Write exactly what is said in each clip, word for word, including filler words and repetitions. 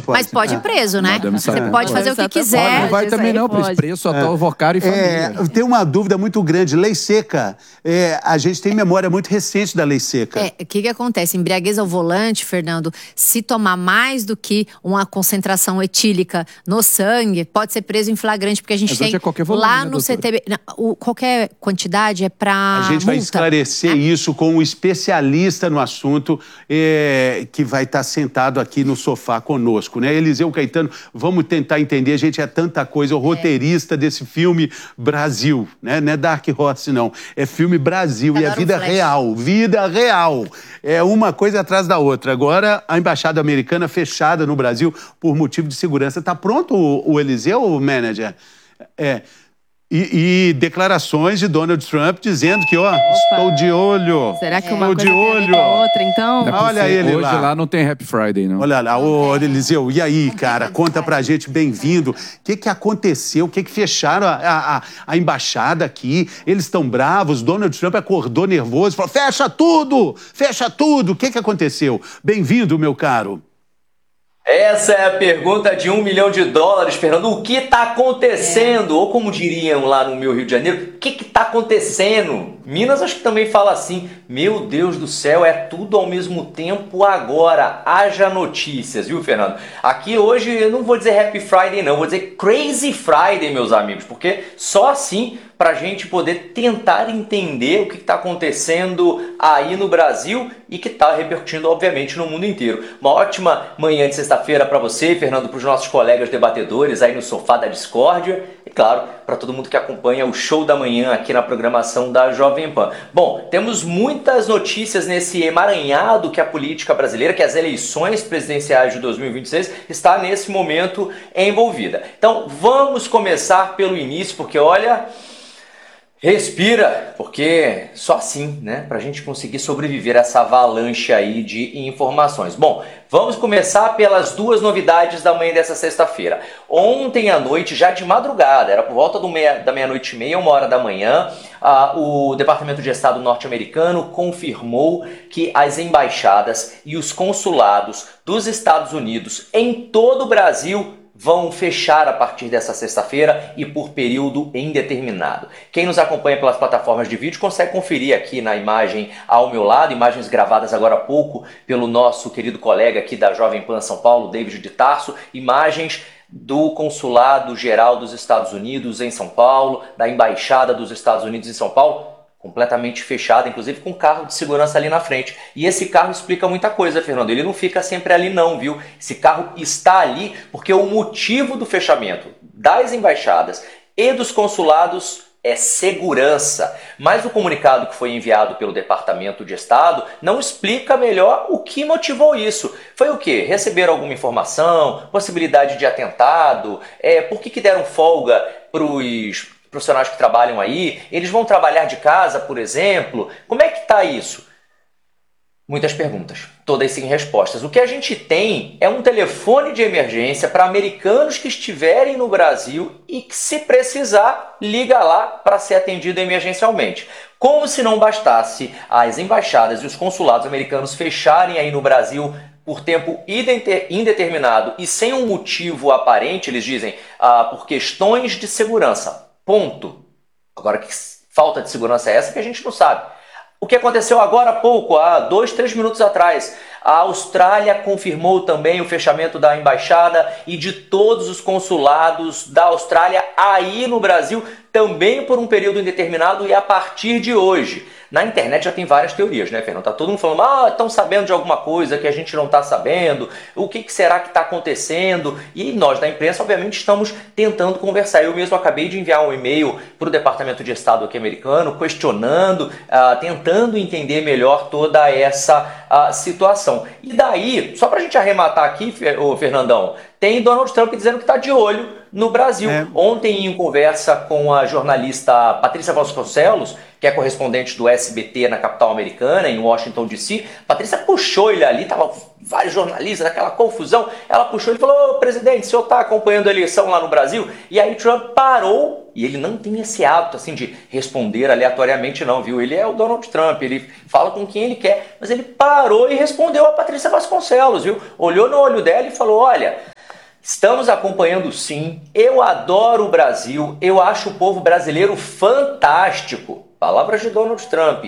pode. Mas pode ir preso, né? Madame Você Satã pode fazer o que quiser. Não vai também não, pode. preso só tá o Vocário e família. É, tem uma dúvida muito grande. Lei seca. É, a gente tem memória muito recente da lei seca. É, o que que acontece? Embriaguez ao volante, Fernando, se tomar mais do que uma concentração etílica no sangue, pode ser preso em flagrante, porque a gente Mas tem hoje é qualquer volume, lá né, no doutora? C T B, não, o, qualquer quantidade é pra A gente multa. vai esclarecer isso com um especialista no assunto é, que vai estar sentado aqui no sofá conosco, né? Eliseu Caetano, vamos tentar entender, a gente é tanta coisa, o roteirista desse filme Brasil, né? Não é Dark Horse, não. É filme Brasil e é Adoro vida Flash. real, vida real. É uma coisa atrás da outra. Agora, a embaixada americana fechada no Brasil por motivo de segurança. Tá pronto o, o Eliseu, o manager? É... E, e declarações de Donald Trump dizendo que, ó, estou de olho. Será que estou uma de coisa tem a ver olho. com a outra, então? Não é Olha possível. ele Hoje lá. lá. não tem Happy Friday, não. Olha lá, ô Eliseu, e aí, cara? Conta pra gente, bem-vindo. O que que aconteceu? O que que fecharam a, a, a embaixada aqui? Eles estão bravos, Donald Trump acordou nervoso, falou, fecha tudo, fecha tudo. O que que aconteceu? Bem-vindo, meu caro. Essa é a pergunta de um milhão de dólares, Fernando. O que está acontecendo? É. Ou como diriam lá no meu Rio de Janeiro, o que está acontecendo? Minas acho que também fala assim, meu Deus do céu, é tudo ao mesmo tempo agora. Haja notícias, viu, Fernando? Aqui hoje eu não vou dizer Happy Friday não, vou dizer Crazy Friday, meus amigos, porque só assim para a gente poder tentar entender o que está acontecendo aí no Brasil e que está repercutindo, obviamente, no mundo inteiro. Uma ótima manhã de sexta-feira para você, Fernando, para os nossos colegas debatedores aí no sofá da discórdia e, claro, para todo mundo que acompanha o Show da Manhã aqui na programação da Jovem Pan. Bom, temos muitas notícias nesse emaranhado que a política brasileira, que as eleições presidenciais de dois mil e vinte e seis está nesse momento envolvida. Então, vamos começar pelo início, porque olha... Respira, porque só assim, né, para a gente conseguir sobreviver a essa avalanche aí de informações. Bom, vamos começar pelas duas novidades da manhã dessa sexta-feira. Ontem à noite, já de madrugada, era por volta do meia, da meia-noite e meia, uma hora da manhã, ah, o Departamento de Estado norte-americano confirmou que as embaixadas e os consulados dos Estados Unidos em todo o Brasil vão fechar a partir dessa sexta-feira e por período indeterminado. Quem nos acompanha pelas plataformas de vídeo consegue conferir aqui na imagem ao meu lado, imagens gravadas agora há pouco pelo nosso querido colega aqui da Jovem Pan São Paulo, David de Tarso, imagens do Consulado Geral dos Estados Unidos em São Paulo, da Embaixada dos Estados Unidos em São Paulo, completamente fechada, inclusive com carro de segurança ali na frente. E esse carro explica muita coisa, Fernando. Ele não fica sempre ali não, viu? Esse carro está ali porque o motivo do fechamento das embaixadas e dos consulados é segurança. Mas o comunicado que foi enviado pelo Departamento de Estado não explica melhor o que motivou isso. Foi o quê? Receberam alguma informação? Possibilidade de atentado? É, por que que deram folga para os profissionais que trabalham aí? Eles vão trabalhar de casa, por exemplo? Como é que está isso? Muitas perguntas, todas sem respostas. O que a gente tem é um telefone de emergência para americanos que estiverem no Brasil e que, se precisar, liga lá para ser atendido emergencialmente. Como se não bastasse as embaixadas e os consulados americanos fecharem aí no Brasil por tempo indeterminado e sem um motivo aparente, eles dizem, ah, por questões de segurança. Ponto. Agora, que falta de segurança é essa que a gente não sabe. O que aconteceu agora há pouco, há dois, três minutos atrás, a Austrália confirmou também o fechamento da embaixada e de todos os consulados da Austrália aí no Brasil, também por um período indeterminado e a partir de hoje. Na internet já tem várias teorias, né, Fernando? Tá todo mundo falando, ah, estão sabendo de alguma coisa que a gente não está sabendo, o que, que será que está acontecendo? E nós da imprensa, obviamente, estamos tentando conversar. Eu mesmo acabei de enviar um e-mail para o Departamento de Estado aqui americano, questionando, uh, tentando entender melhor toda essa uh, situação. E daí, só para a gente arrematar aqui, ô, Fernandão, tem Donald Trump dizendo que está de olho no Brasil. É. Ontem, em conversa com a jornalista Patrícia Vasconcelos, que é correspondente do S B T na capital americana, em Washington, D C, Patrícia puxou ele ali, tava vários jornalistas, aquela confusão, ela puxou ele e falou, ô, presidente, o senhor está acompanhando a eleição lá no Brasil? E aí Trump parou, e ele não tem esse hábito assim de responder aleatoriamente não, viu? Ele é o Donald Trump, ele fala com quem ele quer, mas ele parou e respondeu a Patrícia Vasconcelos, viu? Olhou no olho dela e falou, olha, Estamos acompanhando sim, eu adoro o Brasil, eu acho o povo brasileiro fantástico. Palavras de Donald Trump.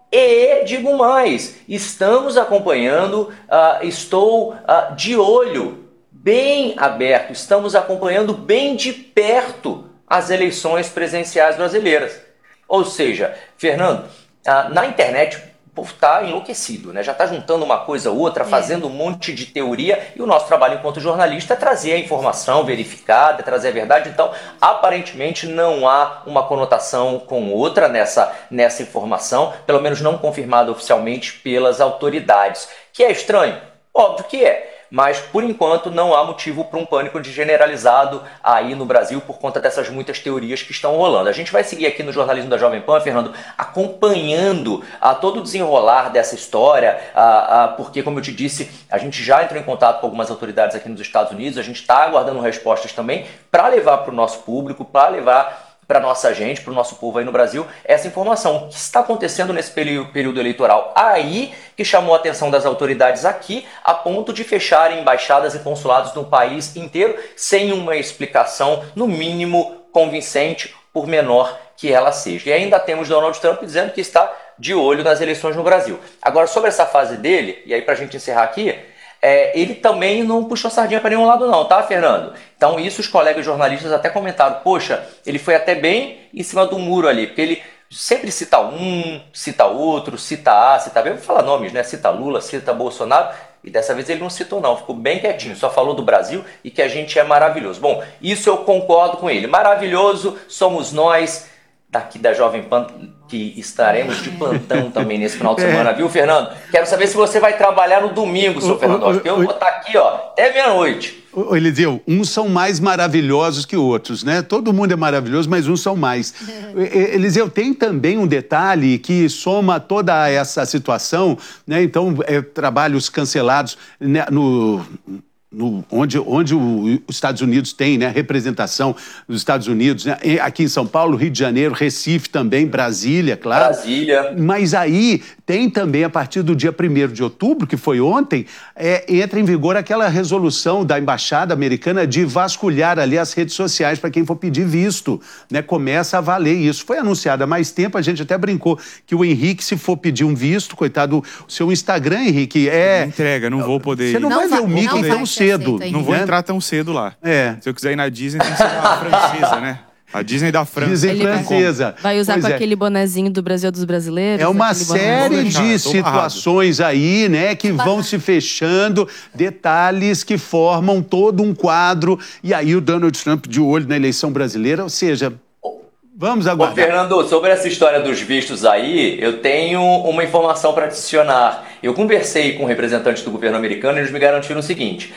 E digo mais, estamos acompanhando, uh, estou uh, de olho, bem aberto, estamos acompanhando bem de perto as eleições presidenciais brasileiras. Ou seja, Fernando, uh, na internet o povo está enlouquecido, né? Já está juntando uma coisa ou outra, fazendo um monte de teoria, e o nosso trabalho enquanto jornalista é trazer a informação verificada, é trazer a verdade. Então, aparentemente não há uma conotação com outra nessa, nessa informação, pelo menos não confirmada oficialmente pelas autoridades. Que é estranho? Óbvio que é. Mas, por enquanto, não há motivo para um pânico generalizado aí no Brasil por conta dessas muitas teorias que estão rolando. A gente vai seguir aqui no Jornalismo da Jovem Pan, Fernando, acompanhando a todo o desenrolar dessa história, a, a, porque, como eu te disse, a gente já entrou em contato com algumas autoridades aqui nos Estados Unidos, a gente está aguardando respostas também para levar para o nosso público, para levar para a nossa gente, para o nosso povo aí no Brasil, essa informação. O que está acontecendo nesse período eleitoral aí, que chamou a atenção das autoridades aqui, a ponto de fecharem embaixadas e consulados no país inteiro, sem uma explicação, no mínimo, convincente, por menor que ela seja. E ainda temos Donald Trump dizendo que está de olho nas eleições no Brasil. Agora, sobre essa fase dele, e aí para a gente encerrar aqui, É, ele também não puxou sardinha para nenhum lado não, tá, Fernando? Então isso os colegas jornalistas até comentaram, poxa, ele foi até bem em cima do muro ali, porque ele sempre cita um, cita outro, cita A, cita B, vou falar nomes, né? Cita Lula, cita Bolsonaro, e dessa vez ele não citou não, ficou bem quietinho, só falou do Brasil e que a gente é maravilhoso. Bom, isso eu concordo com ele, maravilhoso somos nós daqui da Jovem Pan, que estaremos de plantão também nesse final de semana, é. Viu, Fernando? Quero saber se você vai trabalhar no domingo, seu o, Fernando, o, porque eu o, vou estar aqui, ó, até meia-noite. Ô, Eliseu, uns são mais maravilhosos que outros, né? Todo mundo é maravilhoso, mas uns são mais. Eliseu, tem também um detalhe que soma toda essa situação, né? Então, é, trabalhos cancelados, né, no... No, onde, onde o, os Estados Unidos tem, né, representação dos Estados Unidos, né, aqui em São Paulo, Rio de Janeiro, Recife também, Brasília, claro. Brasília. Mas aí tem também, a partir do dia primeiro de outubro, que foi ontem, é, entra em vigor aquela resolução da Embaixada Americana de vasculhar ali as redes sociais para quem for pedir visto, né, começa a valer isso. Foi anunciado há mais tempo, a gente até brincou que o Henrique, se for pedir um visto, coitado, o seu Instagram, Henrique, é... Não entrega, não vou poder... Você não, não vai ver o Mickey tão cedo. Não vou entrar tão cedo lá. É. Se eu quiser ir na Disney, tem que ser uma francesa, né? A Disney da França. Disney francesa. Vai usar pois com é. aquele bonezinho do Brasil dos brasileiros? É uma série de situações aí, né, que vão se fechando, detalhes que formam todo um quadro. E aí o Donald Trump de olho na eleição brasileira, ou seja... Vamos aguardar. Ô, Fernando, sobre essa história dos vistos aí, eu tenho uma informação para adicionar. Eu conversei com representantes do governo americano e eles me garantiram o seguinte: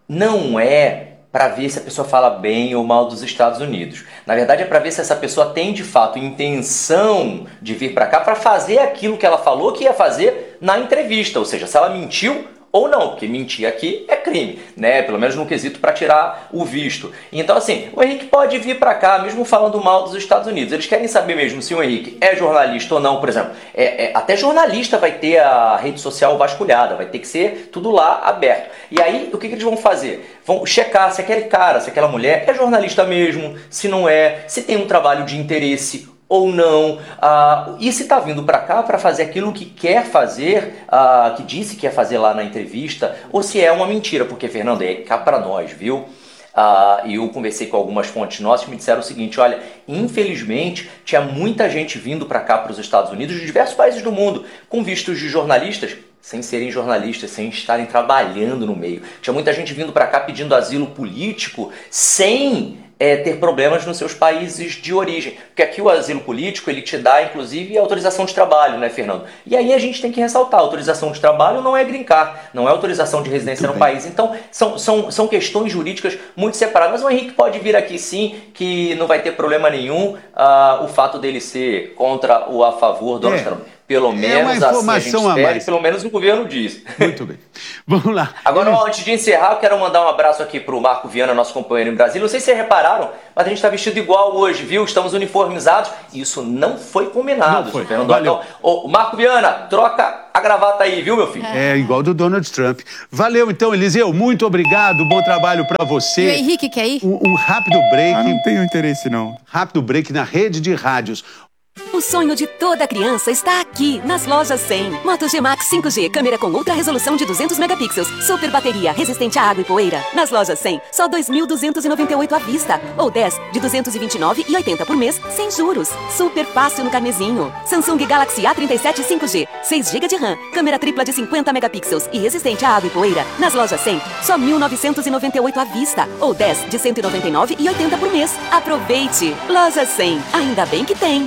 não é para ver se a pessoa fala bem ou mal dos Estados Unidos. Na verdade, é para ver se essa pessoa tem, de fato, intenção de vir para cá para fazer aquilo que ela falou que ia fazer na entrevista. Ou seja, se ela mentiu ou não, porque mentir aqui é crime, né? Pelo menos no quesito para tirar o visto. Então, assim, o Henrique pode vir para cá, mesmo falando mal dos Estados Unidos. Eles querem saber mesmo se o Henrique é jornalista ou não, por exemplo. É, é, até jornalista vai ter a rede social vasculhada, vai ter que ser tudo lá aberto. E aí, o que, que eles vão fazer? Vão checar se aquele cara, se aquela mulher é jornalista mesmo, se não é, se tem um trabalho de interesse ou não, ah, e se está vindo para cá para fazer aquilo que quer fazer, ah, que disse que ia fazer lá na entrevista, ou se é uma mentira, porque, Fernando, é cá para nós, viu? Ah, e eu conversei com algumas fontes nossas que me disseram o seguinte: olha, infelizmente tinha muita gente vindo para cá, para os Estados Unidos, de diversos países do mundo, com vistos de jornalistas, sem serem jornalistas, sem estarem trabalhando no meio. Tinha muita gente vindo para cá pedindo asilo político, sem... É, ter problemas nos seus países de origem. Porque aqui o asilo político, ele te dá, inclusive, autorização de trabalho, né, Fernando? E aí a gente tem que ressaltar, autorização de trabalho não é green card, não é autorização de residência muito no bem. País. Então, são, são, são questões jurídicas muito separadas. Mas o Henrique pode vir aqui sim, que não vai ter problema nenhum, uh, o fato dele ser contra ou a favor do Donald Trump. Pelo menos é assim a gente espera, pelo menos o governo diz. Muito bem. Vamos lá. Agora, ó, antes de encerrar, eu quero mandar um abraço aqui pro Marco Viana, nosso companheiro em Brasília. Não sei se vocês repararam, mas a gente está vestido igual hoje, viu? Estamos uniformizados. Isso não foi combinado, não foi. Fernando. Valeu. Então, ô, Marco Viana, troca a gravata aí, viu, meu filho? É, igual do Donald Trump. Valeu, então, Eliseu. Muito obrigado. Bom trabalho pra você. E o Henrique quer ir? Um, um rápido break. Ah, não tenho interesse, não. Rápido break na rede de rádios. O sonho de toda criança está aqui, nas lojas cem. Moto G-Max cinco G, câmera com ultra resolução de duzentos megapixels, super bateria, resistente a água e poeira. Nas lojas cem, só dois mil duzentos e noventa e oito à vista, ou dez de duzentos e vinte e nove reais e oitenta por mês, sem juros. Super fácil no carnezinho. Samsung Galaxy A trinta e sete cinco G, seis gigas de RAM, câmera tripla de cinquenta megapixels e resistente a água e poeira. Nas lojas cem, só mil novecentos e noventa e oito à vista, ou dez de cento e noventa e nove reais e oitenta por mês. Aproveite! Loja cem, ainda bem que tem.